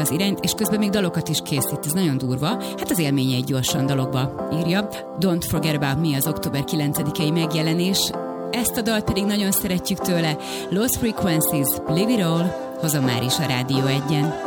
az irányt, és közben még dalokat is készít, ez nagyon durva. Hát az élményeit gyorsan dalokba írja. Don't Forget About Me az október 9-i megjelenés. Ezt a dalt pedig nagyon szeretjük tőle. Lost Frequencies, Believe It All, hozom már is a Rádió 1-en.